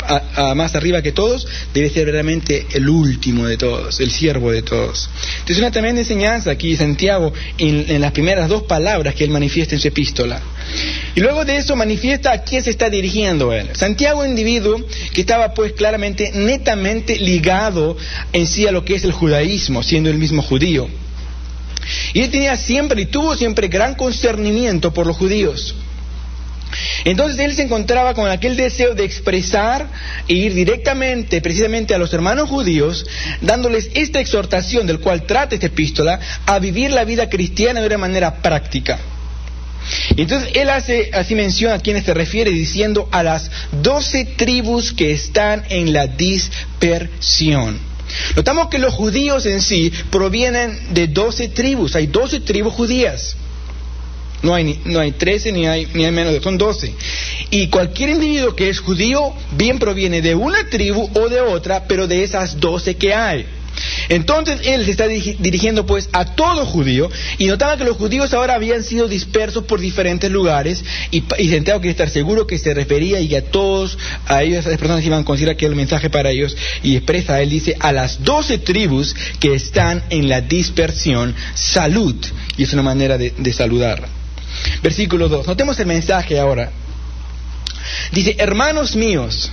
más arriba que todos, debe ser realmente el último de todos, el siervo de todos. Entonces, una tremenda enseñanza aquí Santiago en las primeras dos palabras que él manifiesta en su epístola. Y luego de eso manifiesta a quién se está dirigiendo él. Santiago, un individuo que estaba pues claramente, netamente ligado en sí a lo que es el judaísmo, siendo el mismo judío. Y él tenía siempre y tuvo siempre gran concernimiento por los judíos. Entonces él se encontraba con aquel deseo de expresar e ir directamente, precisamente a los hermanos judíos, dándoles esta exhortación del cual trata esta epístola, a vivir la vida cristiana de una manera práctica. Entonces él hace así mención a quienes se refiere diciendo a las 12 tribus que están en la dispersión. Notamos que los judíos en sí provienen de 12 tribus, hay 12 tribus judías. No hay 13 ni hay menos, son 12. Y cualquier individuo que es judío bien proviene de una tribu o de otra, pero de esas 12 que hay. Entonces él se está dirigiendo pues a todo judío, y notaba que los judíos ahora habían sido dispersos por diferentes lugares, y Santiago quiere estar seguro que se refería y que a ellos, a esas personas iban a considerar que era el mensaje para ellos, y expresa, él dice, a las 12 tribus que están en la dispersión, salud, y es una manera de saludar. Versículo 2, notemos el mensaje ahora. Dice: hermanos míos,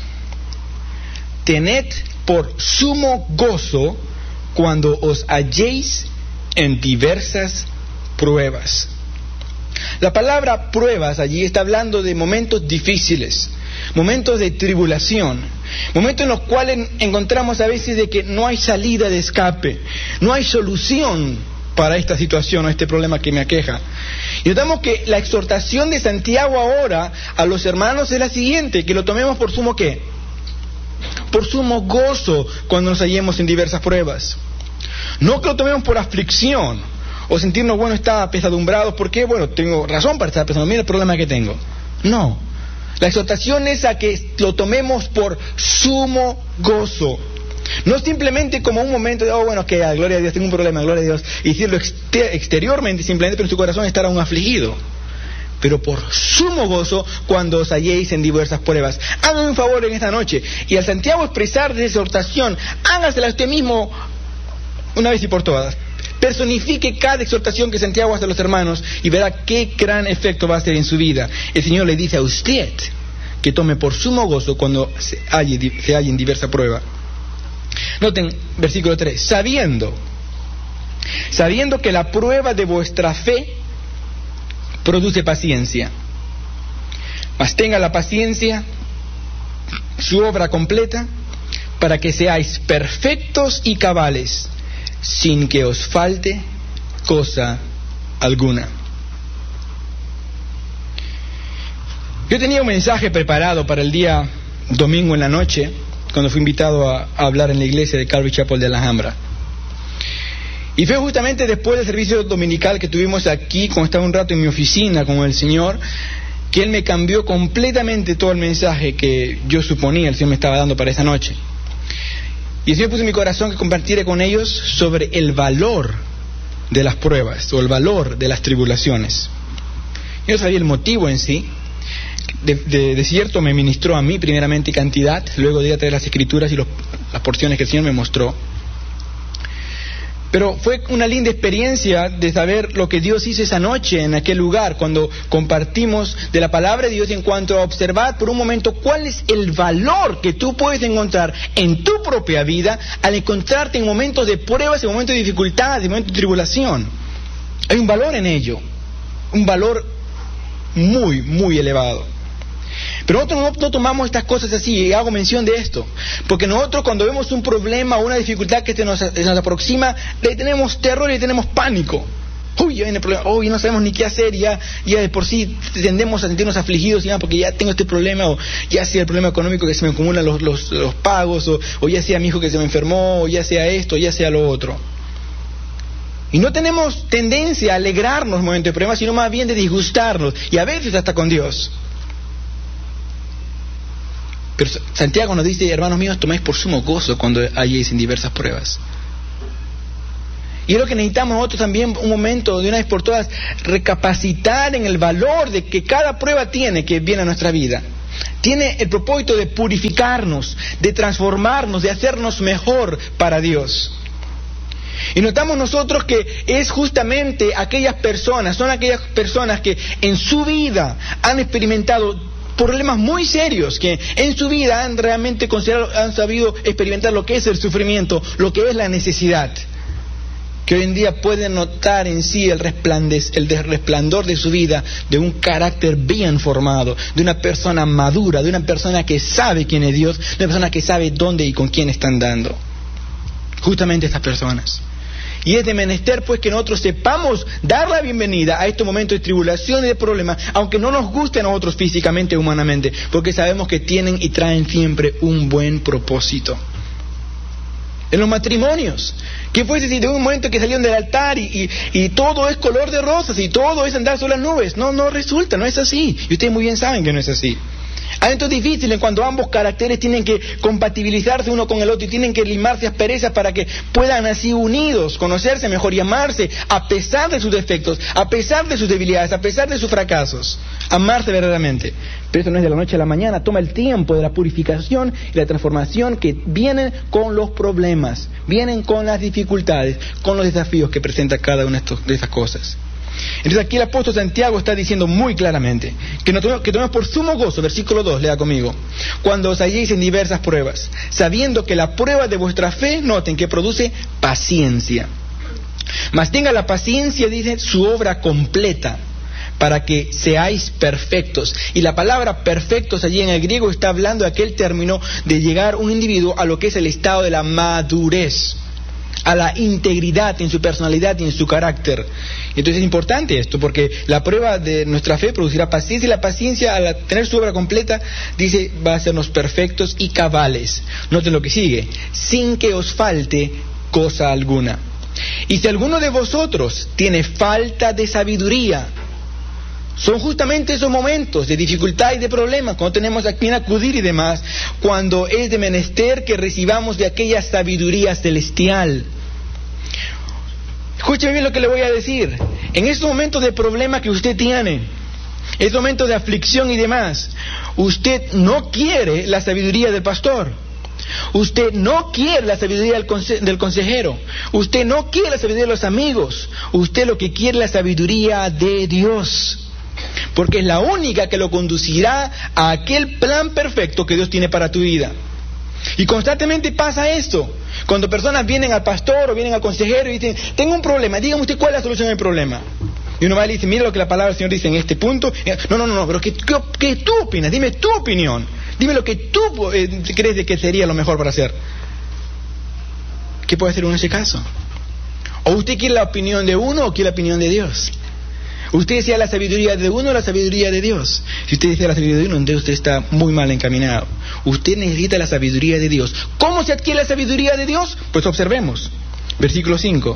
tened por sumo gozo cuando os halléis en diversas pruebas. La palabra pruebas allí está hablando de momentos difíciles, momentos de tribulación, momentos en los cuales encontramos a veces de que no hay salida de escape, no hay solución para esta situación o este problema que me aqueja. Y notamos que la exhortación de Santiago ahora a los hermanos es la siguiente: que lo tomemos por sumo ¿qué? Por sumo gozo cuando nos hallemos en diversas pruebas. No que lo tomemos por aflicción o sentirnos, bueno, está apesadumbrados porque, bueno, tengo razón para estar apesadumbrado, mira el problema que tengo. No, la exhortación es a que lo tomemos por sumo gozo. No simplemente como un momento de, bueno, que gloria a Dios, tengo un problema, gloria a Dios, y decirlo exteriormente simplemente, pero en su corazón estar aún afligido. Pero por sumo gozo cuando os halléis en diversas pruebas. Háganme un favor en esta noche, y al Santiago expresar de exhortación, hágasela usted mismo una vez y por todas. Personifique cada exhortación que Santiago hace a los hermanos y verá qué gran efecto va a hacer en su vida. El Señor le dice a usted que tome por sumo gozo cuando se halle en diversa prueba. Noten versículo 3, sabiendo que la prueba de vuestra fe produce paciencia, mas tenga la paciencia su obra completa, para que seáis perfectos y cabales, sin que os falte cosa alguna. Yo tenía un mensaje preparado para el día domingo en la noche, cuando fui invitado a hablar en la iglesia de Calvary Chapel de Alhambra. Y fue justamente después del servicio dominical que tuvimos aquí, cuando estaba un rato en mi oficina con el Señor, que Él me cambió completamente todo el mensaje que yo suponía el Señor me estaba dando para esa noche. Y el Señor puso en mi corazón que compartiera con ellos sobre el valor de las pruebas, o el valor de las tribulaciones. Yo no sabía el motivo en sí. De cierto me ministró a mí primeramente cantidad, luego de traer las escrituras y las porciones que el Señor me mostró. Pero fue una linda experiencia de saber lo que Dios hizo esa noche en aquel lugar, cuando compartimos de la palabra de Dios en cuanto a observar por un momento cuál es el valor que tú puedes encontrar en tu propia vida al encontrarte en momentos de pruebas, en momentos de dificultades, en momentos de tribulación. Hay un valor en ello, un valor muy, muy elevado. Pero nosotros no tomamos estas cosas así, y hago mención de esto, porque nosotros cuando vemos un problema o una dificultad que se nos aproxima, le tenemos terror y le tenemos pánico. Uy, ya viene el problema, uy, no sabemos ni qué hacer, ya de por sí tendemos a sentirnos afligidos, ya, porque ya tengo este problema, o ya sea el problema económico que se me acumulan los pagos, o ya sea mi hijo que se me enfermó, o ya sea esto, o ya sea lo otro. Y no tenemos tendencia a alegrarnos en momentos de problemas, sino más bien de disgustarnos, y a veces hasta con Dios. Pero Santiago nos dice, hermanos míos, tomáis por sumo gozo cuando halléis en diversas pruebas. Y es lo que necesitamos nosotros también, un momento de una vez por todas, recapacitar en el valor de que cada prueba tiene que viene a nuestra vida. tiene el propósito de purificarnos, de transformarnos, de hacernos mejor para Dios. Y notamos nosotros que es justamente son aquellas personas que en su vida han experimentado problemas muy serios, que en su vida han realmente han sabido experimentar lo que es el sufrimiento, lo que es la necesidad, que hoy en día pueden notar en sí el resplandor de su vida, de un carácter bien formado, de una persona madura, de una persona que sabe quién es Dios, de una persona que sabe dónde y con quién están dando. Justamente estas personas. Y es de menester pues que nosotros sepamos dar la bienvenida a estos momentos de tribulación y de problemas, aunque no nos guste a nosotros físicamente, humanamente, porque sabemos que tienen y traen siempre un buen propósito. En los matrimonios, ¿qué fuese si de un momento que salieron del altar y todo es color de rosas y todo es andar sobre las nubes? No resulta, no es así. Y ustedes muy bien saben que no es así. Hay momentos difíciles cuando ambos caracteres tienen que compatibilizarse uno con el otro y tienen que limarse asperezas para que puedan así unidos conocerse mejor y amarse a pesar de sus defectos, a pesar de sus debilidades, a pesar de sus fracasos. Amarse verdaderamente. Pero eso no es de la noche a la mañana, toma el tiempo de la purificación y la transformación que vienen con los problemas, vienen con las dificultades, con los desafíos que presenta cada una de estas cosas. Entonces aquí el apóstol Santiago está diciendo muy claramente que tomemos por sumo gozo, versículo 2, lea conmigo, cuando os halléis en diversas pruebas, sabiendo que la prueba de vuestra fe, noten que produce paciencia. Mas tenga la paciencia, dice, su obra completa, para que seáis perfectos. Y la palabra perfectos allí en el griego está hablando de aquel término de llegar un individuo a lo que es el estado de la madurez, a la integridad en su personalidad y en su carácter. Entonces es importante esto, porque la prueba de nuestra fe producirá paciencia, y la paciencia, al tener su obra completa, dice, va a hacernos perfectos y cabales. Noten lo que sigue: sin que os falte cosa alguna. Y si alguno de vosotros tiene falta de sabiduría, son justamente esos momentos de dificultad y de problemas, cuando tenemos a quien acudir y demás, cuando es de menester que recibamos de aquella sabiduría celestial. Escúcheme bien lo que le voy a decir. En estos momentos de problema que usted tiene, estos momentos de aflicción y demás, usted no quiere la sabiduría del pastor. Usted no quiere la sabiduría del consejero. Usted no quiere la sabiduría de los amigos. Usted lo que quiere es la sabiduría de Dios, porque es la única que lo conducirá a aquel plan perfecto que Dios tiene para tu vida. Y constantemente pasa esto, cuando personas vienen al pastor o vienen al consejero y dicen, tengo un problema, dígame usted cuál es la solución al problema. Y uno va y le dice, mira lo que la palabra del Señor dice en este punto. No, pero ¿qué tú opinas? Dime tu opinión, dime lo que tú crees de que sería lo mejor para hacer. ¿Qué puede hacer uno en ese caso? ¿O usted quiere la opinión de uno o quiere la opinión de Dios? ¿Usted desea la sabiduría de uno o la sabiduría de Dios? Si usted desea la sabiduría de uno, entonces usted está muy mal encaminado. Usted necesita la sabiduría de Dios. ¿Cómo se adquiere la sabiduría de Dios? Pues observemos. Versículo 5.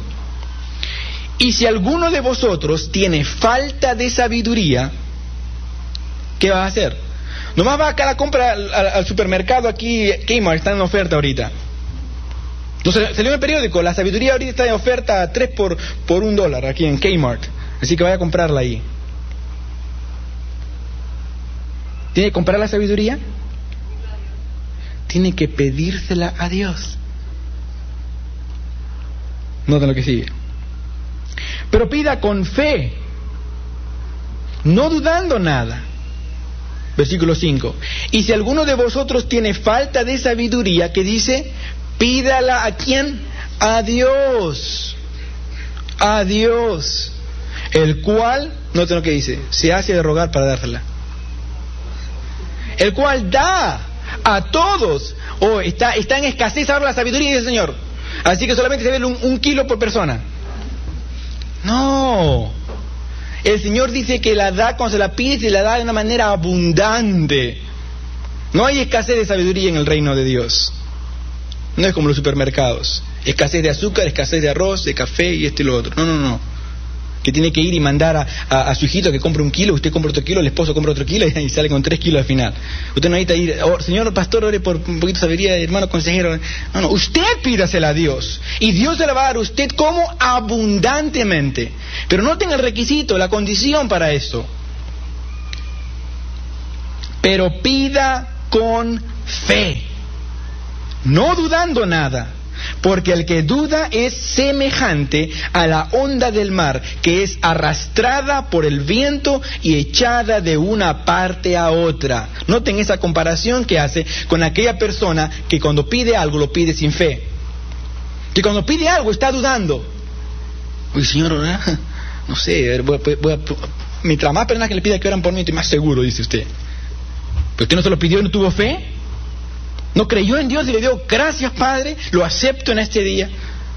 Y si alguno de vosotros tiene falta de sabiduría, ¿qué va a hacer? Nomás va acá a la compra al supermercado aquí, Kmart, está en oferta ahorita. Entonces salió en el periódico, la sabiduría ahorita está en oferta 3 por $1 aquí en Kmart. Así que vaya a comprarla ahí. ¿Tiene que comprar la sabiduría? Tiene que pedírsela a Dios. Noten lo que sigue. Pero pida con fe, no dudando nada. Versículo 5. Y si alguno de vosotros tiene falta de sabiduría, ¿qué dice? Pídala ¿a quién? A Dios. A Dios. El cual, noten lo que dice, se hace de rogar para dársela. El cual da a todos. Está en escasez ahora la sabiduría del Señor. Así que solamente se ve un kilo por persona. No. El Señor dice que la da cuando se la pide y la da de una manera abundante. No hay escasez de sabiduría en el reino de Dios. No es como los supermercados. Escasez de azúcar, escasez de arroz, de café y esto y lo otro. No. Que tiene que ir y mandar a su hijito que compre 1 kilo, usted compra otro kilo, el esposo compra otro kilo y sale con 3 kilos al final. Usted no necesita ir, señor pastor, ore por un poquito de sabiduría, hermano consejero. No, usted pídasela a Dios. Y Dios se la va a dar a usted como abundantemente. Pero no tenga el requisito, la condición para esto. pero pida con fe, no dudando nada, porque el que duda es semejante a la onda del mar, que es arrastrada por el viento y echada de una parte a otra. Noten esa comparación que hace con aquella persona que cuando pide algo lo pide sin fe, que cuando pide algo está dudando. Uy, Señor, no sé, mientras más personas que le pida que oran por mí, estoy más seguro, dice usted. ¿Pero usted no se lo pidió y no tuvo fe? ¿No creyó en Dios y le dio gracias, Padre? Lo acepto en este día.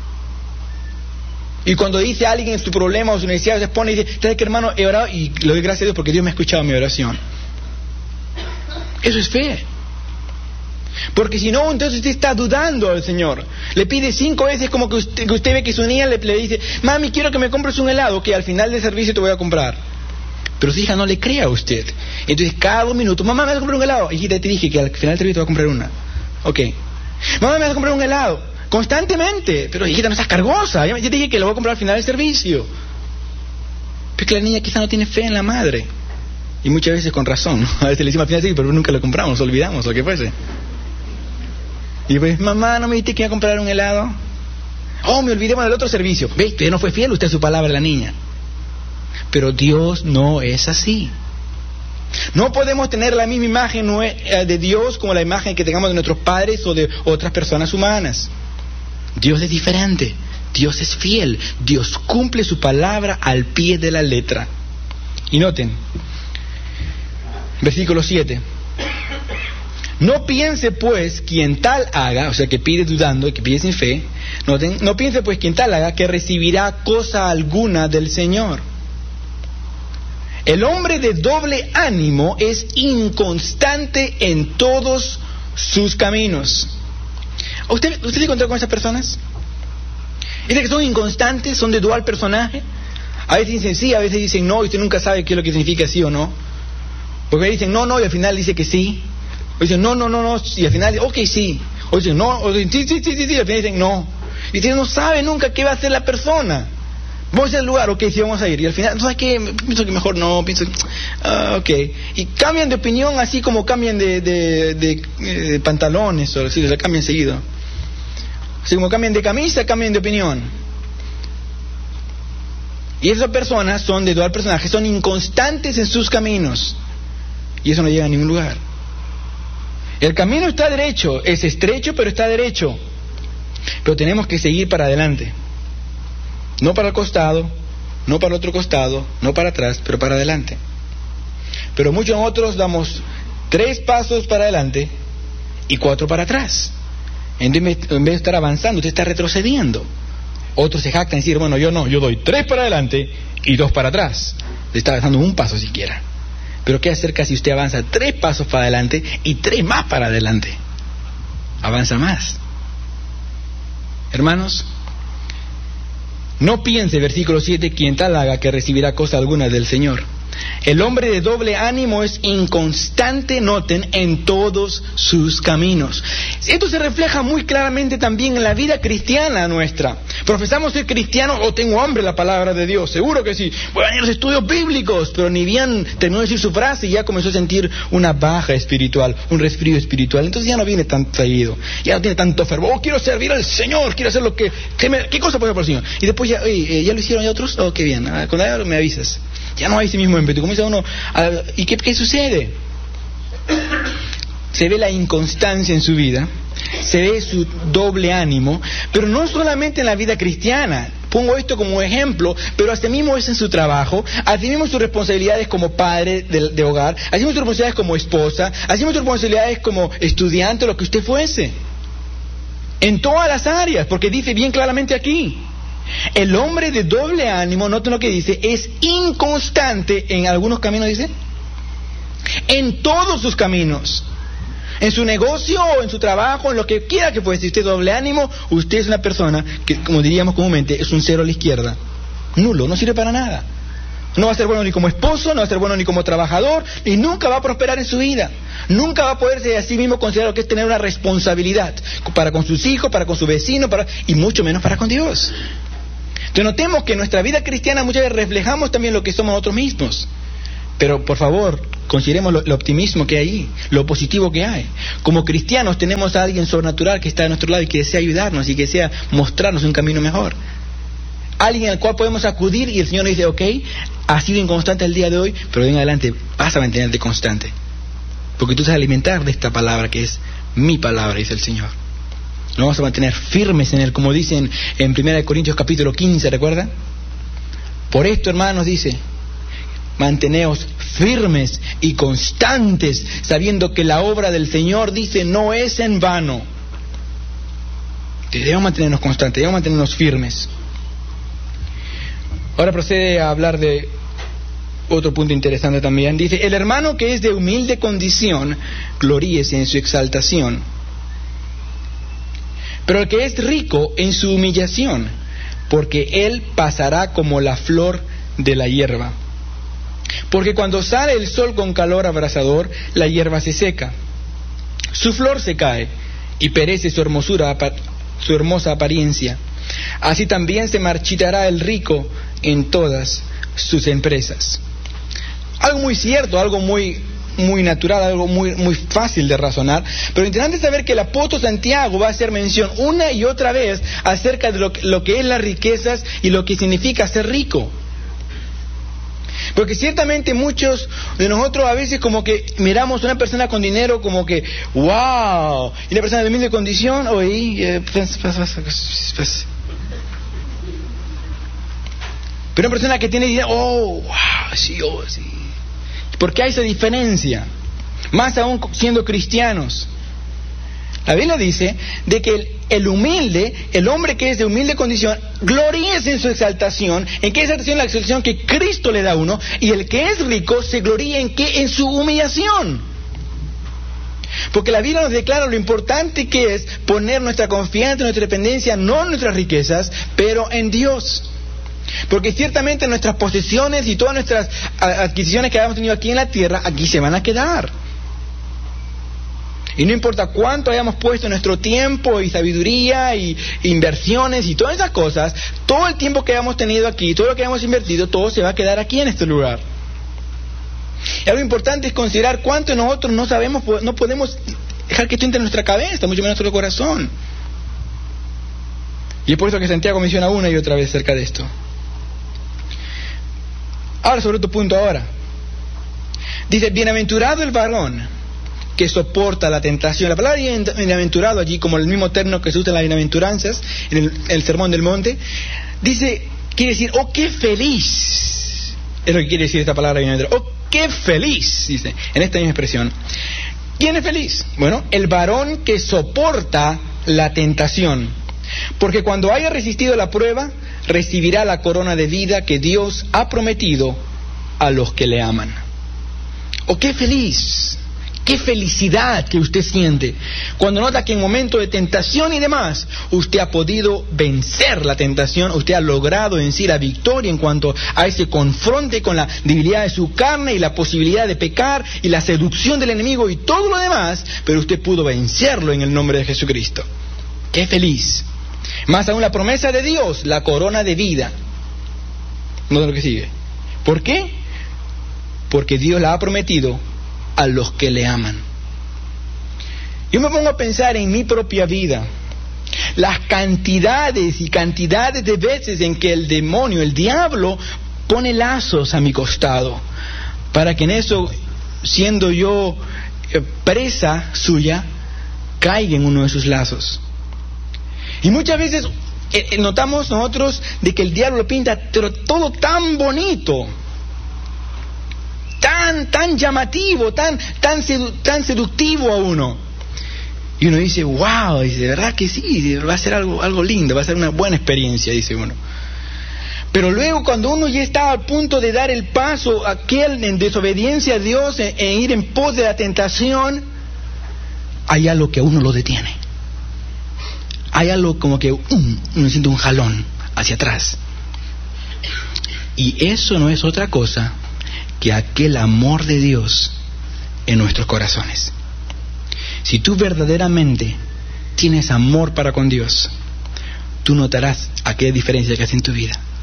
Y cuando dice a alguien en su problema o su necesidad, se pone y dice, ¿sabes qué, hermano? He orado y le doy gracias a Dios porque Dios me ha escuchado mi oración. Eso es fe. Porque si no, entonces usted está dudando al Señor. Le pide 5 veces como que usted ve que su niña le dice, mami, quiero que me compres un helado, que al final del servicio te voy a comprar. Pero su hija no le cree a usted. Entonces cada 2 minutos, mamá, ¿me vas a comprar un helado? Hijita, te dije que al final del servicio te voy a comprar una. Ok. Mamá, ¿me vas a comprar un helado? Constantemente. Pero hijita, no estás cargosa. Yo te dije que lo voy a comprar al final del servicio. Porque la niña quizá no tiene fe en la madre. Y muchas veces con razón, ¿no? A veces le decimos al final del servicio, pero nunca lo compramos, nos olvidamos, lo que fuese. Y pues, mamá, ¿no me dijiste que iba a comprar un helado? Oh, me olvidé del otro servicio. ¿Ves? Pero no fue fiel usted a su palabra, la niña. Pero Dios no es así. No podemos tener la misma imagen de Dios como la imagen que tengamos de nuestros padres o de otras personas humanas. Dios es diferente. Dios es fiel. Dios cumple su palabra al pie de la letra. Y noten, versículo 7. No piense pues quien tal haga, o sea que pide dudando y que pide sin fe, noten, no piense pues quien tal haga que recibirá cosa alguna del Señor. El hombre de doble ánimo es inconstante en todos sus caminos. ¿Usted se encontró con esas personas? ¿Dice que son inconstantes, son de dual personaje? A veces dicen sí, a veces dicen no, y usted nunca sabe qué es lo que significa sí o no. Porque dicen no, y al final dice que sí. O dicen no, y al final ok, sí. O dicen no, o dicen sí, y al final dicen no. Y usted no sabe nunca qué va a hacer la persona. Vamos a ir al lugar, ok, sí, vamos a ir. Y al final, ¿sabes qué? Pienso que mejor no, ok. Y cambian de opinión así como cambian de pantalones, o así, se cambian seguido. Así como cambian de camisa, cambian de opinión. Y esas personas son de dual personaje, son inconstantes en sus caminos. Y eso no llega a ningún lugar. El camino está derecho, es estrecho, pero está derecho. Pero tenemos que seguir para adelante. No para el costado, no para el otro costado, no para atrás, pero para adelante. Pero muchos de nosotros damos 3 pasos para adelante y 4 para atrás. Entonces, en vez de estar avanzando, usted está retrocediendo. Otros se jactan y dicen, bueno, yo no, yo doy 3 para adelante y 2 para atrás. Le está avanzando 1 paso siquiera. Pero ¿qué acerca si usted avanza 3 pasos para adelante y 3 más para adelante? Avanza más. Hermanos, no piense, versículo 7, quien tal haga que recibirá cosa alguna del Señor. El hombre de doble ánimo es inconstante, noten, en todos sus caminos. Esto se refleja muy claramente también en la vida cristiana nuestra. Profesamos ser cristianos, tengo hambre la palabra de Dios, seguro que sí. Voy a venir a los estudios bíblicos, pero ni bien terminó de decir su frase y ya comenzó a sentir una baja espiritual, un resfrío espiritual. Entonces ya no viene tan seguido, ya no tiene tanto fervor. Quiero servir al Señor, quiero hacer lo que ¿qué cosa puedo hacer por el Señor? Y después ya, ¿ya lo hicieron ya otros? Oh, qué bien, cuando me avisas. Ya no hay ese mismo ímpetu. Comienza uno ¿y qué sucede? Se ve la inconstancia en su vida, se ve su doble ánimo, pero no solamente en la vida cristiana. Pongo esto como ejemplo, pero así mismo es en su trabajo, así mismo sus responsabilidades como padre de hogar, así mismo sus responsabilidades como esposa, así mismo sus responsabilidades como estudiante, lo que usted fuese. En todas las áreas, porque dice bien claramente aquí. El hombre de doble ánimo, noten lo que dice, es inconstante en algunos caminos, dice, en todos sus caminos, en su negocio o en su trabajo, en lo que quiera que fuese. Si usted es doble ánimo, usted es una persona que, como diríamos comúnmente, es un 0 a la izquierda, nulo, no sirve para nada. No va a ser bueno ni como esposo, no va a ser bueno ni como trabajador, y nunca va a prosperar en su vida. Nunca va a poderse a sí mismo considerar lo que es tener una responsabilidad para con sus hijos, para con su vecino, y mucho menos para con Dios. Entonces notemos que en nuestra vida cristiana muchas veces reflejamos también lo que somos nosotros mismos. Pero por favor, consideremos lo optimismo que hay ahí, lo positivo que hay. Como cristianos tenemos a alguien sobrenatural que está a nuestro lado y que desea ayudarnos y que desea mostrarnos un camino mejor. Alguien al cual podemos acudir y el Señor nos dice, ok, has sido inconstante el día de hoy, pero de en adelante vas a mantenerte constante. Porque tú te vas a alimentar de esta palabra que es mi palabra, dice el Señor. Nos vamos a mantener firmes en Él, como dicen en 1 Corintios capítulo 15, ¿recuerda? Por esto, hermanos, dice, manteneos firmes y constantes, sabiendo que la obra del Señor, dice, no es en vano. Debemos mantenernos constantes, debemos mantenernos firmes. Ahora procede a hablar de otro punto interesante también. Dice, el hermano que es de humilde condición, gloríese en su exaltación. Pero el que es rico en su humillación, porque él pasará como la flor de la hierba. Porque cuando sale el sol con calor abrasador, la hierba se seca, su flor se cae y perece su hermosa apariencia. Así también se marchitará el rico en todas sus empresas. Algo muy cierto, algo muy natural, algo muy fácil de razonar, pero interesante saber que el apóstol Santiago va a hacer mención una y otra vez acerca de lo que es las riquezas y lo que significa ser rico. Porque ciertamente muchos de nosotros a veces como que miramos a una persona con dinero como que wow, y una persona de humilde condición, pero una persona que tiene dinero, wow, sí. ¿Por qué hay esa diferencia? Más aún siendo cristianos. La Biblia dice de que el humilde, el hombre que es de humilde condición, gloríese en su exaltación. ¿En qué exaltación? La exaltación que Cristo le da a uno. Y el que es rico se gloría en qué? En su humillación. Porque la Biblia nos declara lo importante que es poner nuestra confianza, nuestra dependencia, no en nuestras riquezas, pero en Dios. Porque ciertamente nuestras posesiones y todas nuestras adquisiciones que hayamos tenido aquí en la tierra, aquí se van a quedar. Y no importa cuánto hayamos puesto nuestro tiempo y sabiduría y inversiones y todas esas cosas, todo el tiempo que hayamos tenido aquí, todo lo que hayamos invertido, todo se va a quedar aquí en este lugar. Y algo importante es considerar cuánto nosotros no sabemos, no podemos dejar que esto entre en nuestra cabeza, mucho menos en nuestro corazón. Y es por eso que Santiago menciona una y otra vez acerca de esto. Ahora sobre otro punto ahora. Dice, bienaventurado el varón que soporta la tentación. La palabra bienaventurado allí, como el mismo término que se usa en las bienaventuranzas, en el Sermón del Monte, dice, quiere decir, oh, qué feliz. Es lo que quiere decir esta palabra bienaventurado. Oh, qué feliz, dice, en esta misma expresión. ¿Quién es feliz? Bueno, el varón que soporta la tentación. Porque cuando haya resistido la prueba, recibirá la corona de vida que Dios ha prometido a los que le aman. ¡Oh, qué feliz! ¡Qué felicidad que usted siente cuando nota que en momentos de tentación y demás, usted ha podido vencer la tentación, usted ha logrado en sí la victoria en cuanto a ese confronte con la debilidad de su carne y la posibilidad de pecar y la seducción del enemigo y todo lo demás, pero usted pudo vencerlo en el nombre de Jesucristo. ¡Qué feliz! Más aún la promesa de Dios, la corona de vida. No de lo que sigue. ¿Por qué? Porque Dios la ha prometido a los que le aman. Yo me pongo a pensar en mi propia vida, las cantidades y cantidades de veces en que el demonio, el diablo, pone lazos a mi costado, para que en eso, siendo yo presa suya, caiga en uno de sus lazos. Y muchas veces notamos nosotros de que el diablo lo pinta pero todo tan bonito, tan llamativo, tan seductivo a uno. Y uno dice, wow, dice, de verdad que sí, va a ser algo lindo, va a ser una buena experiencia, dice uno. Pero luego cuando uno ya está al punto de dar el paso aquel en desobediencia a Dios, en ir en pos de la tentación, hay algo que a uno lo detiene. Hay algo como que uno siente un jalón hacia atrás. Y eso no es otra cosa que aquel amor de Dios en nuestros corazones. Si tú verdaderamente tienes amor para con Dios, tú notarás aquella diferencia que hace en tu vida.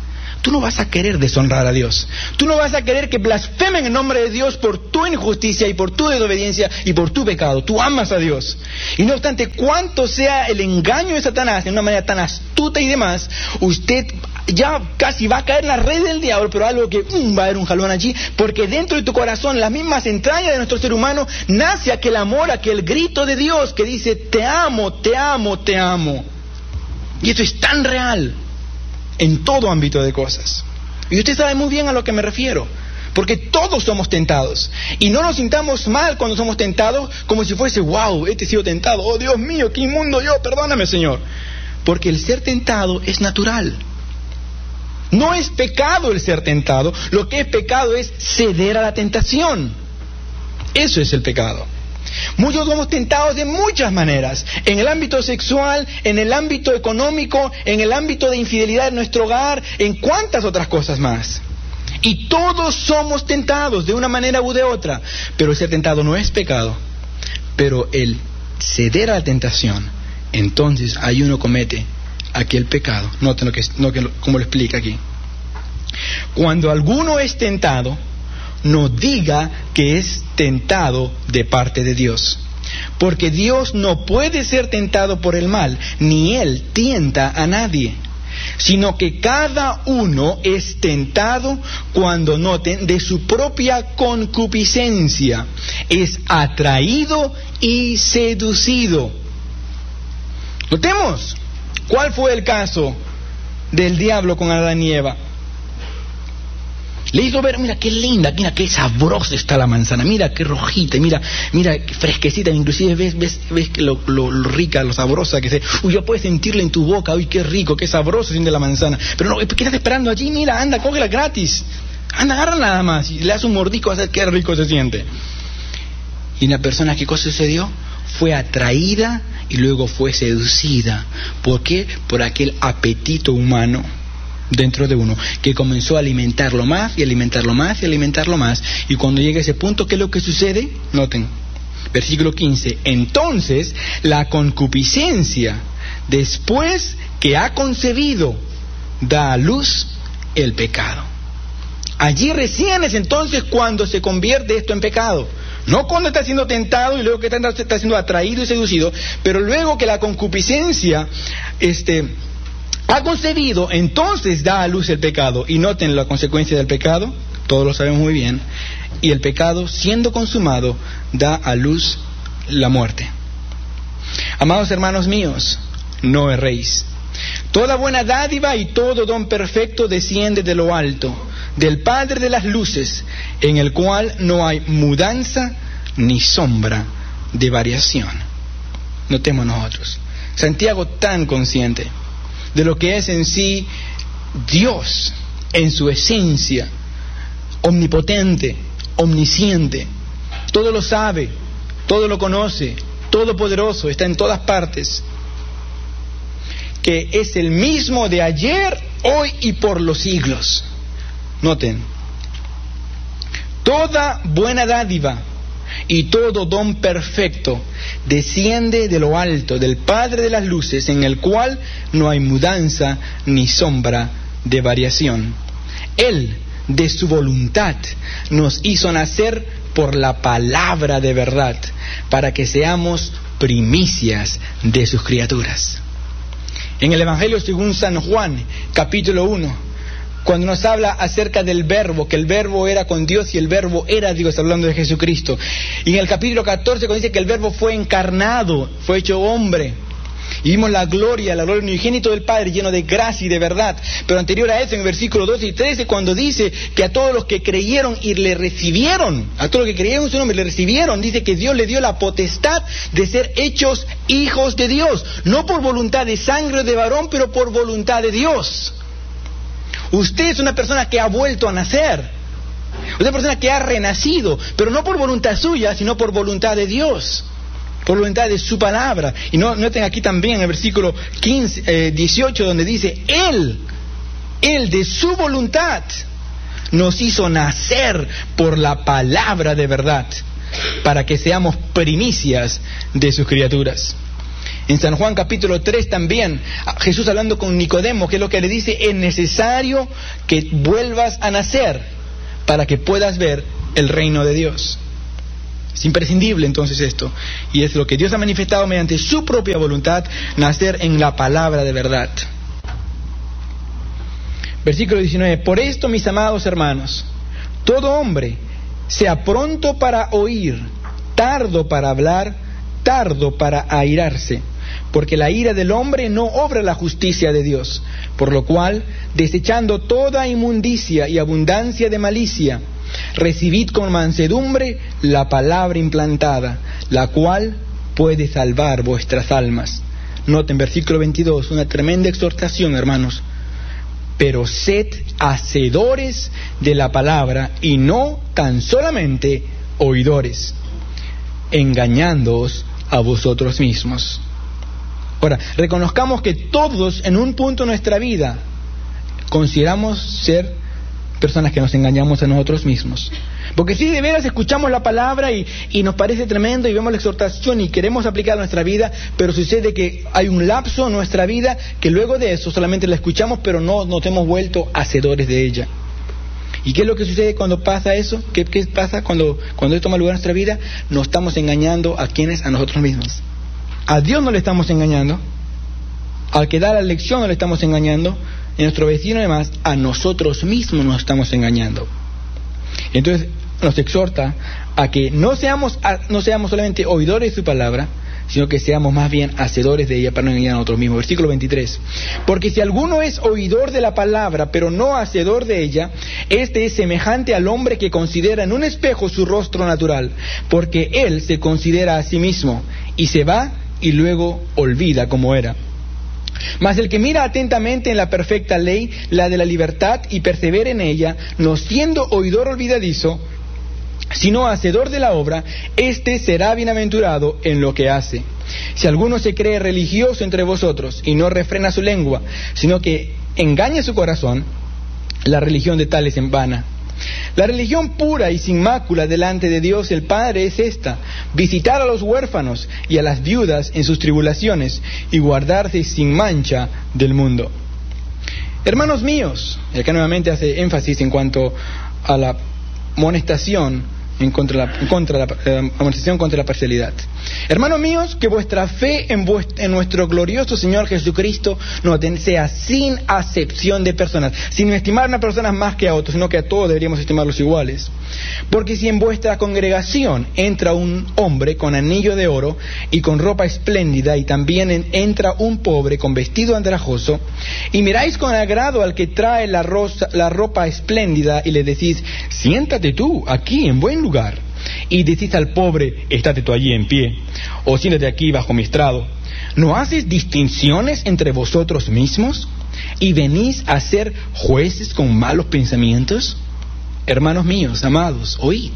tú no vas a querer deshonrar a Dios. Tú no vas a querer que blasfemen el nombre de Dios por tu injusticia y por tu desobediencia y por tu pecado. Tú amas a Dios. Y no obstante, cuanto sea el engaño de Satanás de una manera tan astuta y demás, usted ya casi va a caer en la red del diablo, pero algo que va a haber un jalón allí, porque dentro de tu corazón, las mismas entrañas de nuestro ser humano, nace aquel amor, aquel grito de Dios que dice: te amo, te amo, te amo. Y esto es tan real en todo ámbito de cosas. Y usted sabe muy bien a lo que me refiero, porque todos somos tentados. Y no nos sintamos mal cuando somos tentados, como si fuese: wow, he sido tentado, oh Dios mío, qué inmundo yo, perdóname, Señor. Porque el ser tentado es natural. No es pecado el ser tentado, lo que es pecado es ceder a la tentación. Eso es el pecado. Muchos somos tentados de muchas maneras, en el ámbito sexual, en el ámbito económico, en el ámbito de infidelidad en nuestro hogar, en cuantas otras cosas más. Y todos somos tentados de una manera u de otra, pero el ser tentado no es pecado. Pero el ceder a la tentación, entonces ahí uno comete aquel pecado. Noten como lo explica aquí. Cuando alguno es tentado, no diga que es tentado de parte de Dios, porque Dios no puede ser tentado por el mal, ni Él tienta a nadie, sino que cada uno es tentado cuando, noten, de su propia concupiscencia es atraído y seducido. Notemos cuál fue el caso del diablo con Adán y Eva. Le hizo ver: mira qué linda, mira qué sabrosa está la manzana, mira qué rojita, mira qué fresquecita, inclusive ves lo rica, lo sabrosa que se... ya puedes sentirla en tu boca, uy, qué rico, qué sabroso siente la manzana. Pero no, ¿qué estás esperando allí? Mira, anda, cógela gratis, anda, agarra nada más, y le das un mordisco, a ver qué rico se siente. Y la persona, ¿qué cosa sucedió? Fue atraída y luego fue seducida. ¿Por qué? Por aquel apetito humano dentro de uno, que comenzó a alimentarlo más y alimentarlo más y alimentarlo más. Y cuando llega a ese punto, ¿qué es lo que sucede? Noten, versículo 15. Entonces la concupiscencia, después que ha concebido, da a luz el pecado. Allí recién es entonces cuando se convierte esto en pecado. No cuando está siendo tentado y luego que está siendo atraído y seducido, pero luego que la concupiscencia ha concebido, entonces da a luz el pecado. Y noten la consecuencia del pecado, todos lo sabemos muy bien. Y el pecado, siendo consumado, da a luz la muerte. Amados hermanos míos, no erréis. Toda buena dádiva y todo don perfecto desciende de lo alto, del Padre de las luces, en el cual no hay mudanza ni sombra de variación. Notemos nosotros, Santiago tan consciente de lo que es en sí Dios, en su esencia, omnipotente, omnisciente, todo lo sabe, todo lo conoce, todopoderoso, está en todas partes, que es el mismo de ayer, hoy y por los siglos. Noten, toda buena dádiva y todo don perfecto desciende de lo alto, del Padre de las luces, en el cual no hay mudanza ni sombra de variación. Él, de su voluntad, nos hizo nacer por la palabra de verdad, para que seamos primicias de sus criaturas. En el Evangelio según San Juan, capítulo 1, cuando nos habla acerca del Verbo, que el Verbo era con Dios y el Verbo era Dios, hablando de Jesucristo. Y en el capítulo 14, cuando dice que el Verbo fue encarnado, fue hecho hombre, y vimos la gloria unigénito del Padre, lleno de gracia y de verdad. Pero anterior a eso, en el versículo 12 y 13, cuando dice que a todos los que creyeron y le recibieron, a todos los que creyeron en su nombre, le recibieron, dice que Dios le dio la potestad de ser hechos hijos de Dios, no por voluntad de sangre o de varón, pero por voluntad de Dios. Usted es una persona que ha vuelto a nacer, una persona que ha renacido, pero no por voluntad suya, sino por voluntad de Dios, por voluntad de su palabra. Y noten aquí también en el versículo 18, donde dice, Él de su voluntad nos hizo nacer por la palabra de verdad, para que seamos primicias de sus criaturas. En San Juan capítulo 3 también, Jesús hablando con Nicodemo, que es lo que le dice: es necesario que vuelvas a nacer para que puedas ver el reino de Dios. Es imprescindible entonces esto, y es lo que Dios ha manifestado mediante su propia voluntad, nacer en la palabra de verdad. Versículo 19: por esto, mis amados hermanos, todo hombre sea pronto para oír, tardo para hablar, tardo para airarse, porque la ira del hombre no obra la justicia de Dios. Por lo cual, desechando toda inmundicia y abundancia de malicia, recibid con mansedumbre la palabra implantada, la cual puede salvar vuestras almas. Noten versículo 22, una tremenda exhortación, hermanos. Pero sed hacedores de la palabra y no tan solamente oidores, engañándoos a vosotros mismos. Ahora, reconozcamos que todos en un punto de nuestra vida consideramos ser personas que nos engañamos a nosotros mismos. Porque si de veras escuchamos la palabra y nos parece tremendo y vemos la exhortación y queremos aplicar a nuestra vida, pero sucede que hay un lapso en nuestra vida que luego de eso solamente la escuchamos, pero no nos hemos vuelto hacedores de ella. ¿Y qué es lo que sucede cuando pasa eso? ¿Qué pasa cuando esto toma lugar en nuestra vida? Nos estamos engañando ¿a quiénes? A nosotros mismos. A Dios no le estamos engañando, al que da la lección no le estamos engañando, y a nuestro vecino además, a nosotros mismos nos estamos engañando. Entonces nos exhorta a que no seamos solamente oidores de su palabra, sino que seamos más bien hacedores de ella para no engañar a nosotros mismos. Versículo 23. Porque si alguno es oidor de la palabra, pero no hacedor de ella, este es semejante al hombre que considera en un espejo su rostro natural, porque él se considera a sí mismo, y se va y luego olvida cómo era. Mas el que mira atentamente en la perfecta ley, la de la libertad, y persevera en ella, no siendo oidor olvidadizo, sino hacedor de la obra, éste será bienaventurado en lo que hace. Si alguno se cree religioso entre vosotros y no refrena su lengua, sino que engaña su corazón, la religión de tal es en vana. La religión pura y sin mácula delante de Dios el Padre es esta: visitar a los huérfanos y a las viudas en sus tribulaciones y guardarse sin mancha del mundo. Hermanos míos, y acá nuevamente hace énfasis en cuanto a la amonestación contra la parcialidad. Hermanos míos, que vuestra fe en nuestro glorioso Señor Jesucristo no sea sin acepción de personas, sin estimar a una persona más que a otros, sino que a todos deberíamos estimarlos iguales. Porque si en vuestra congregación entra un hombre con anillo de oro y con ropa espléndida, y también entra un pobre con vestido andrajoso, y miráis con agrado al que trae la ropa espléndida y le decís: siéntate tú aquí en buen lugar, y decís al pobre: estate tú allí en pie, o siéntate aquí bajo mi estrado, ¿no haces distinciones entre vosotros mismos y venís a ser jueces con malos pensamientos? Hermanos míos, amados, oíd.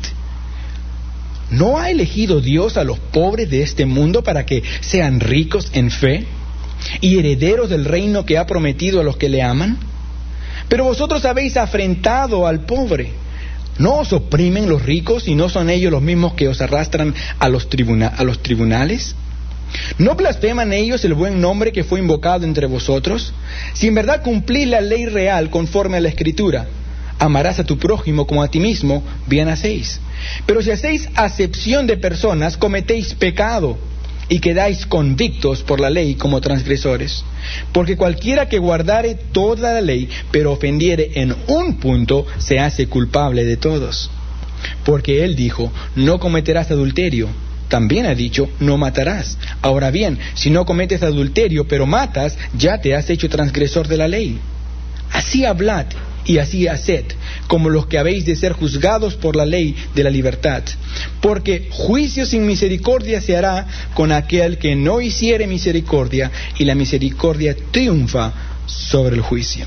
¿No ha elegido Dios a los pobres de este mundo para que sean ricos en fe y herederos del reino que ha prometido a los que le aman? Pero vosotros habéis afrentado al pobre. ¿No os oprimen los ricos y no son ellos los mismos que os arrastran a los tribunales? ¿No blasfeman ellos el buen nombre que fue invocado entre vosotros? Si en verdad cumplís la ley real conforme a la Escritura: amarás a tu prójimo como a ti mismo, bien hacéis. Pero si hacéis acepción de personas, cometéis pecado y quedáis convictos por la ley como transgresores. Porque cualquiera que guardare toda la ley, pero ofendiere en un punto, se hace culpable de todos. Porque él dijo: no cometerás adulterio. También ha dicho: no matarás. Ahora bien, si no cometes adulterio, pero matas, ya te has hecho transgresor de la ley. Así hablad y así haced, como los que habéis de ser juzgados por la ley de la libertad. Porque juicio sin misericordia se hará con aquel que no hiciere misericordia, y la misericordia triunfa sobre el juicio.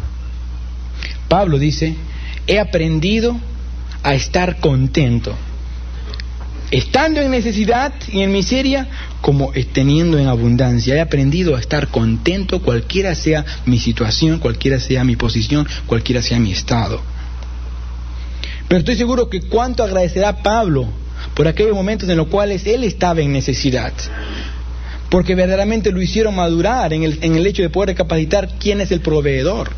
Pablo dice: he aprendido a estar contento, estando en necesidad y en miseria, como teniendo en abundancia. He aprendido a estar contento cualquiera sea mi situación, cualquiera sea mi posición, cualquiera sea mi estado. Pero estoy seguro que cuánto agradecerá Pablo por aquellos momentos en los cuales él estaba en necesidad, porque verdaderamente lo hicieron madurar en el hecho de poder recapacitar quién es el proveedor.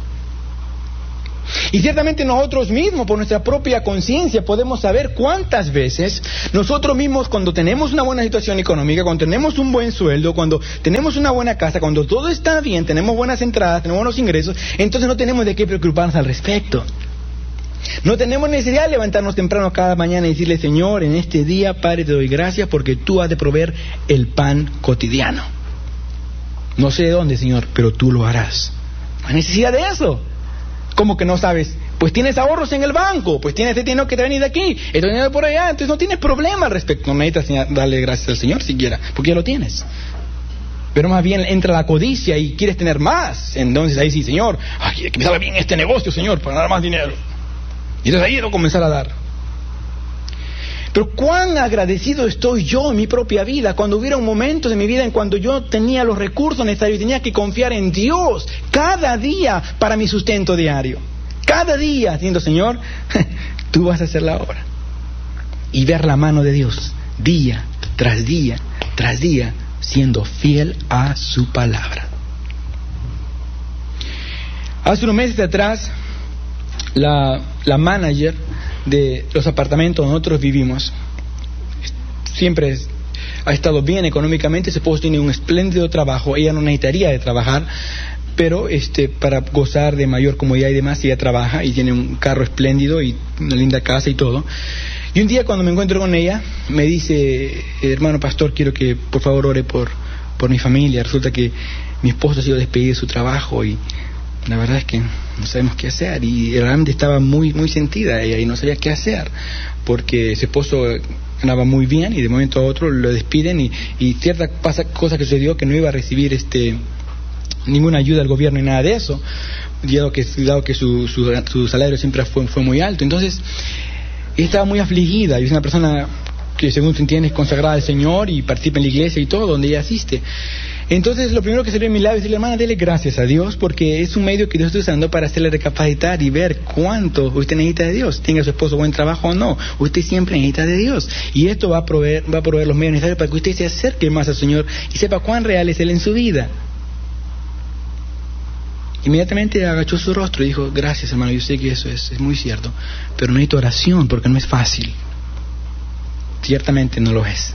Y ciertamente nosotros mismos, por nuestra propia conciencia, podemos saber cuántas veces nosotros mismos, cuando tenemos una buena situación económica, cuando tenemos un buen sueldo, cuando tenemos una buena casa, cuando todo está bien, tenemos buenas entradas, tenemos buenos ingresos, entonces no tenemos de qué preocuparnos al respecto. No tenemos necesidad de levantarnos temprano cada mañana y decirle: Señor, en este día, Padre, te doy gracias porque tú has de proveer el pan cotidiano. No sé de dónde, Señor, pero tú lo harás. No hay necesidad de eso. ¿Cómo que no sabes? Pues tienes ahorros en el banco, pues tienes este dinero que te viene de aquí, este dinero de por allá, entonces no tienes problema al respecto. No necesitas darle gracias al Señor siquiera, porque ya lo tienes. Pero más bien entra la codicia y quieres tener más. Entonces ahí sí: Señor, que me salga bien este negocio, Señor, para dar más dinero. Y entonces ahí debo comenzar a dar. Pero cuán agradecido estoy yo en mi propia vida cuando hubiera un momento de mi vida en cuando yo tenía los recursos necesarios y tenía que confiar en Dios cada día para mi sustento diario. Cada día diciendo: Señor, tú vas a hacer la obra. Y ver la mano de Dios día tras día tras día, siendo fiel a su palabra. Hace unos meses atrás, la manager de los apartamentos donde nosotros vivimos siempre ha estado bien económicamente. Su esposo tiene un espléndido trabajo, ella no necesitaría de trabajar, pero para gozar de mayor comodidad y demás, ella trabaja y tiene un carro espléndido y una linda casa y todo. Y un día, cuando me encuentro con ella, me dice: hermano pastor, quiero que por favor ore por mi familia. Resulta que mi esposo ha sido despedido de su trabajo y la verdad es que no sabemos qué hacer. Y realmente estaba muy, muy sentida ella y no sabía qué hacer, porque su esposo andaba muy bien y de momento a otro lo despiden y cierta cosa que sucedió, que no iba a recibir ninguna ayuda del gobierno y nada de eso, dado que su salario siempre fue muy alto. Entonces ella estaba muy afligida, y es una persona que, según se entiende, es consagrada al Señor y participa en la iglesia y todo, donde ella asiste. Entonces lo primero que salió en mi labio es decirle: hermana, dele gracias a Dios, porque es un medio que Dios está usando para hacerle recapacitar y ver cuánto usted necesita de Dios. Tenga su esposo buen trabajo o no, usted siempre necesita de Dios, y esto va a proveer los medios necesarios para que usted se acerque más al Señor y sepa cuán real es Él en su vida. Inmediatamente agachó su rostro y dijo: gracias, hermano, yo sé que eso es muy cierto, pero necesito oración porque no es fácil. Ciertamente no lo es.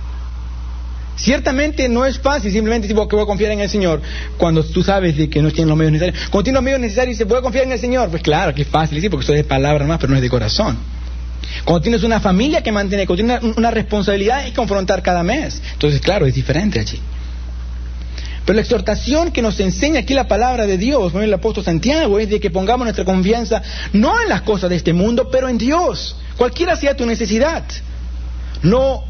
Ciertamente no es fácil simplemente decir que voy a confiar en el Señor cuando tú sabes de que no tienes los medios necesarios. Cuando tienes los medios necesarios y se puede confiar en el Señor, pues claro que es fácil decir, porque eso es de palabra más, pero no es de corazón. Cuando tienes una familia que mantener, cuando tienes una responsabilidad y confrontar cada mes, entonces claro, es diferente allí. Pero la exhortación que nos enseña aquí la palabra de Dios, el apóstol Santiago, es de que pongamos nuestra confianza no en las cosas de este mundo, pero en Dios, cualquiera sea tu necesidad. No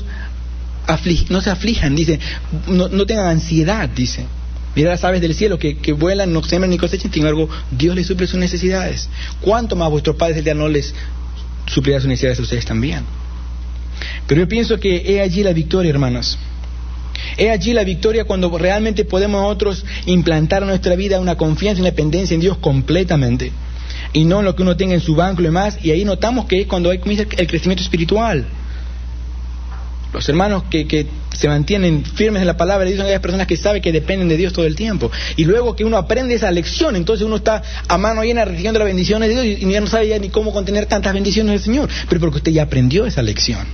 se aflijan, dice, no tengan ansiedad, dice. Mira las aves del cielo que vuelan, no siembran ni cosechan, sin embargo Dios les suple sus necesidades. ¿Cuánto más vuestro Padre Celestial no les suplirá sus necesidades a ustedes también? Pero yo pienso que he allí la victoria, hermanos. He allí la victoria cuando realmente podemos nosotros implantar en nuestra vida una confianza y una dependencia en Dios completamente, y no en lo que uno tenga en su banco y demás. Y ahí notamos que es cuando comienza el crecimiento espiritual. Los hermanos que se mantienen firmes en la palabra de Dios son aquellas personas que saben que dependen de Dios todo el tiempo. Y luego que uno aprende esa lección, entonces uno está a mano llena recibiendo las bendiciones de Dios y ya no sabe ya ni cómo contener tantas bendiciones del Señor. Pero porque usted ya aprendió esa lección.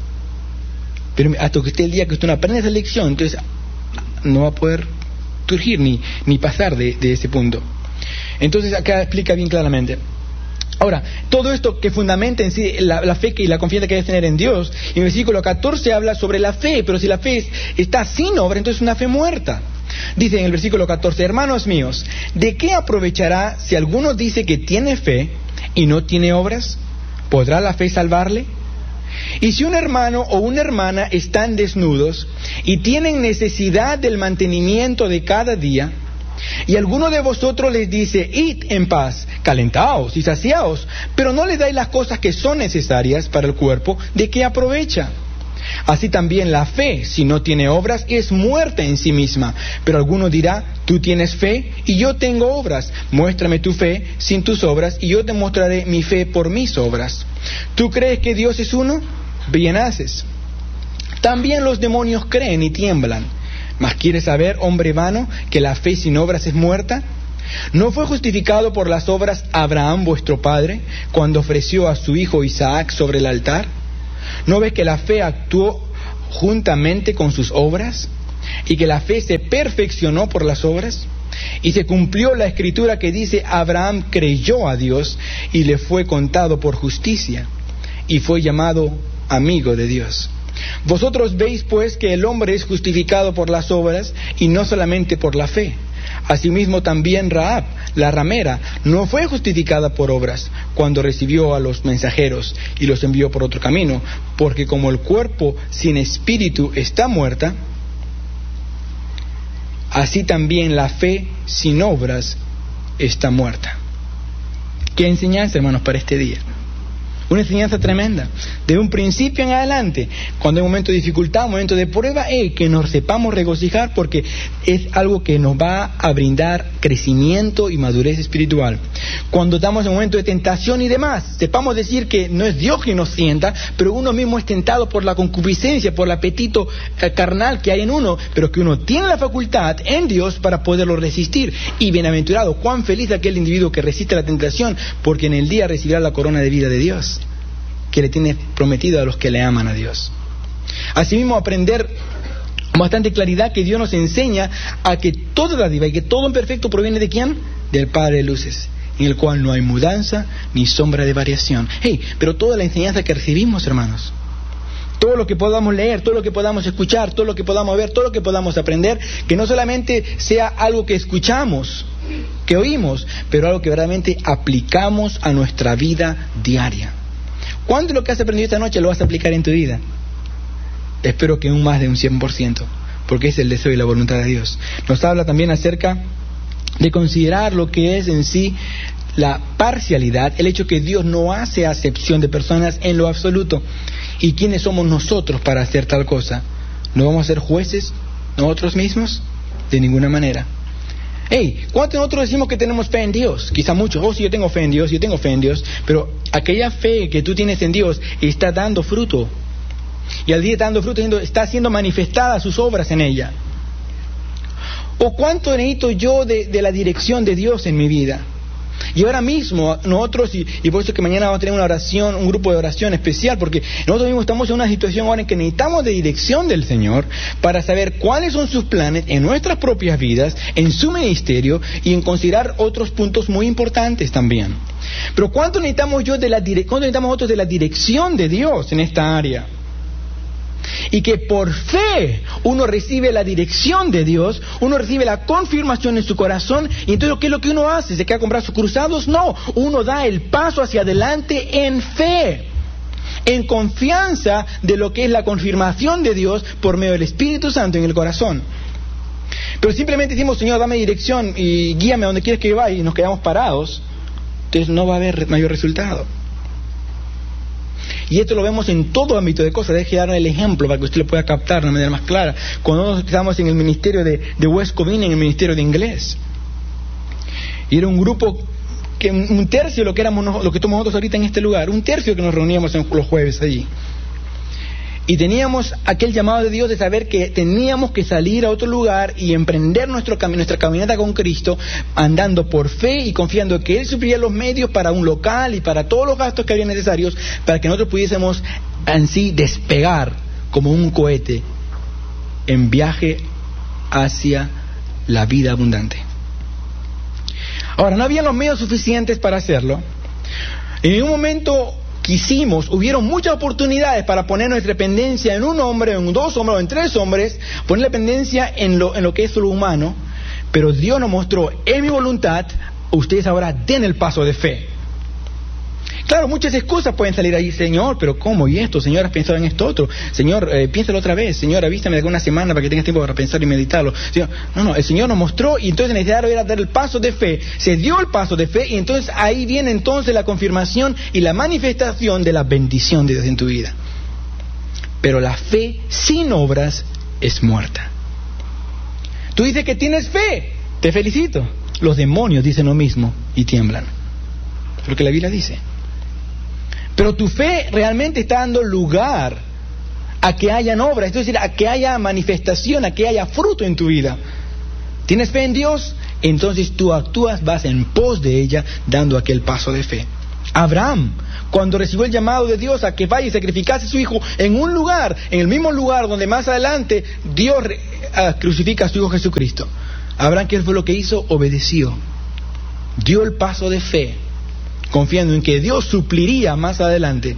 Pero hasta que usted, el día que usted no aprende esa lección, entonces no va a poder surgir ni pasar de ese punto. Entonces acá explica bien claramente. Ahora, todo esto que fundamenta en sí la fe y la confianza que debes tener en Dios, en el versículo 14 habla sobre la fe, pero si la fe está sin obra, entonces es una fe muerta. Dice en el versículo 14: hermanos míos, ¿de qué aprovechará si alguno dice que tiene fe y no tiene obras? ¿Podrá la fe salvarle? Y si un hermano o una hermana están desnudos y tienen necesidad del mantenimiento de cada día, y alguno de vosotros les dice: id en paz, calentaos y saciaos, pero no les dais las cosas que son necesarias para el cuerpo, ¿de qué aprovecha? Así también la fe, si no tiene obras, es muerta en sí misma. Pero alguno dirá: tú tienes fe y yo tengo obras. Muéstrame tu fe sin tus obras y yo te mostraré mi fe por mis obras. ¿Tú crees que Dios es uno? Bien haces. También los demonios creen y tiemblan. Mas ¿quieres saber, hombre vano, que la fe sin obras es muerta? ¿No fue justificado por las obras Abraham vuestro padre, cuando ofreció a su hijo Isaac sobre el altar? ¿No ves que la fe actuó juntamente con sus obras, y que la fe se perfeccionó por las obras? Y se cumplió la escritura que dice: Abraham creyó a Dios y le fue contado por justicia, y fue llamado amigo de Dios. Vosotros veis pues que el hombre es justificado por las obras y no solamente por la fe. Asimismo también Rahab, la ramera, no fue justificada por obras cuando recibió a los mensajeros y los envió por otro camino, porque como el cuerpo sin espíritu está muerta, así también la fe sin obras está muerta. ¿Qué enseñanza, hermanos, para este día? Una enseñanza tremenda. De un principio en adelante, cuando hay un momento de dificultad, un momento de prueba, que nos sepamos regocijar, porque es algo que nos va a brindar crecimiento y madurez espiritual. Cuando estamos en un momento de tentación y demás, sepamos decir que no es Dios quien nos sienta, pero uno mismo es tentado por la concupiscencia, por el apetito carnal que hay en uno, pero que uno tiene la facultad en Dios para poderlo resistir. Y bienaventurado, cuán feliz aquel individuo que resiste la tentación, porque en el día recibirá la corona de vida de Dios, que le tiene prometido a los que le aman a Dios. Asimismo, aprender con bastante claridad que Dios nos enseña a que toda dádiva y que todo en perfecto proviene ¿de quién? Del Padre de luces, en el cual no hay mudanza ni sombra de variación. Pero toda la enseñanza que recibimos, hermanos, todo lo que podamos leer, todo lo que podamos escuchar, todo lo que podamos ver, todo lo que podamos aprender, que no solamente sea algo que escuchamos, que oímos, pero algo que verdaderamente aplicamos a nuestra vida diaria. ¿Cuánto de lo que has aprendido esta noche lo vas a aplicar en tu vida? Espero que más de un 100%, porque es el deseo y la voluntad de Dios. Nos habla también acerca de considerar lo que es en sí la parcialidad, el hecho que Dios no hace acepción de personas en lo absoluto. ¿Y quiénes somos nosotros para hacer tal cosa? ¿No vamos a ser jueces nosotros mismos? De ninguna manera. ¿Cuántos de nosotros decimos que tenemos fe en Dios? Quizá muchos, sí, yo tengo fe en Dios, pero aquella fe que tú tienes en Dios está dando fruto. Y al día dando fruto, está siendo manifestada sus obras en ella. ¿O cuánto necesito yo de la dirección de Dios en mi vida? Y ahora mismo nosotros, y por eso es que mañana vamos a tener una oración, un grupo de oración especial, porque nosotros mismos estamos en una situación ahora en que necesitamos de dirección del Señor para saber cuáles son sus planes en nuestras propias vidas, en su ministerio, y en considerar otros puntos muy importantes también. Pero ¿cuánto necesitamos nosotros de la dirección de Dios en esta área? Y que por fe uno recibe la dirección de Dios, uno recibe la confirmación en su corazón, y entonces ¿qué es lo que uno hace? ¿Se queda con brazos cruzados? No, uno da el paso hacia adelante en fe, en confianza de lo que es la confirmación de Dios por medio del Espíritu Santo en el corazón. Pero simplemente decimos: Señor, dame dirección y guíame a donde quieres que yo vaya, y nos quedamos parados, entonces no va a haber mayor resultado. Y esto lo vemos en todo ámbito de cosas. Deje dar el ejemplo para que usted lo pueda captar de una manera más clara. Cuando nosotros estábamos en el ministerio de West Covina, en el ministerio de inglés, y era un grupo que un tercio de lo que éramos lo que estamos nosotros ahorita en este lugar, un tercio que nos reuníamos los jueves allí. Y teníamos aquel llamado de Dios de saber que teníamos que salir a otro lugar y emprender nuestra caminata con Cristo, andando por fe y confiando que Él supliría los medios para un local y para todos los gastos que había necesarios para que nosotros pudiésemos en sí despegar como un cohete en viaje hacia la vida abundante. Ahora, no habían los medios suficientes para hacerlo. En un momento hubieron muchas oportunidades para poner nuestra dependencia en un hombre, en dos hombres o en tres hombres, poner la dependencia en lo que es lo humano, pero Dios nos mostró: en mi voluntad, ustedes ahora den el paso de fe. Claro, muchas excusas pueden salir ahí: Señor, pero ¿cómo? ¿Y esto? Señor, ¿has pensado en esto otro? Señor, piénsalo otra vez. Señor, avísame de una semana para que tengas tiempo para pensar y meditarlo. Señor, no, el Señor nos mostró, y entonces necesario era dar el paso de fe. Se dio el paso de fe, y entonces ahí viene entonces la confirmación y la manifestación de la bendición de Dios en tu vida. Pero la fe sin obras es muerta. Tú dices que tienes fe, te felicito. Los demonios dicen lo mismo y tiemblan. Es lo que la Biblia dice. Pero tu fe realmente está dando lugar a que hayan obras, es decir, a que haya manifestación, a que haya fruto en tu vida. ¿Tienes fe en Dios? Entonces tú actúas, vas en pos de ella, dando aquel paso de fe. Abraham, cuando recibió el llamado de Dios a que vaya y sacrificase a su hijo en un lugar, en el mismo lugar donde más adelante Dios crucifica a su hijo Jesucristo. Abraham, ¿qué fue lo que hizo? Obedeció. Dio el paso de fe, confiando en que Dios supliría más adelante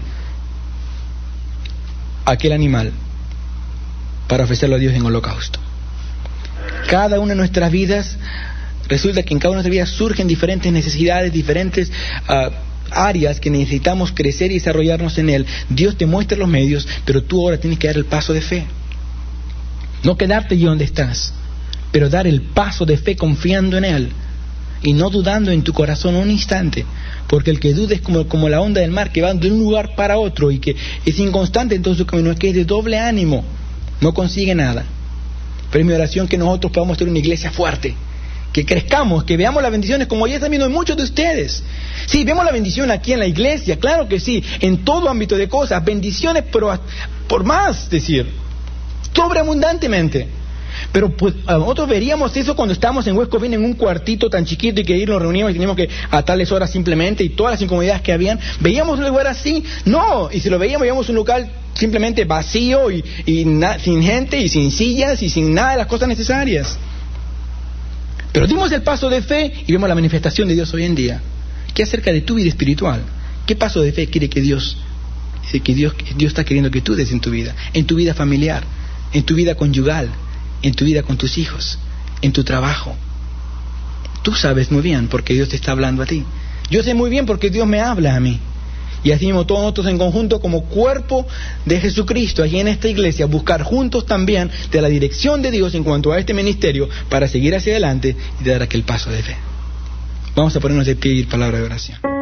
aquel animal para ofrecerlo a Dios en holocausto. Cada una de nuestras vidas, resulta que en cada una de nuestras vidas surgen diferentes necesidades, diferentes áreas que necesitamos crecer y desarrollarnos en Él. Dios te muestra los medios, pero tú ahora tienes que dar el paso de fe. No quedarte allí donde estás, pero dar el paso de fe confiando en Él y no dudando en tu corazón un instante, porque el que duda es como la onda del mar que va de un lugar para otro y que es inconstante en todo su camino, que es de doble ánimo, no consigue nada. Pero es mi oración que nosotros podamos tener una iglesia fuerte, que crezcamos, que veamos las bendiciones como ya están viendo en muchos de ustedes. Sí, vemos la bendición aquí en la iglesia, claro que sí, en todo ámbito de cosas, bendiciones por más, decir, sobreabundantemente. Pero pues nosotros veríamos eso cuando estamos en West Covina en un cuartito tan chiquito y que nos reuníamos y teníamos que a tales horas simplemente y todas las incomodidades que habían. ¿Veíamos un lugar así? No, y si lo veíamos un local simplemente vacío y sin gente y sin sillas y sin nada de las cosas necesarias. Pero dimos el paso de fe y vemos la manifestación de Dios hoy en día. ¿Qué acerca de tu vida espiritual? ¿Qué paso de fe quiere que Dios está queriendo que tú des en tu vida familiar, en tu vida conyugal, en tu vida con tus hijos, en tu trabajo? Tú sabes muy bien porque Dios te está hablando a ti. Yo sé muy bien porque Dios me habla a mí. Y así mismo todos nosotros en conjunto como cuerpo de Jesucristo allí en esta iglesia, buscar juntos también de la dirección de Dios en cuanto a este ministerio para seguir hacia adelante y dar aquel paso de fe. Vamos a ponernos de pie y ir palabra de oración.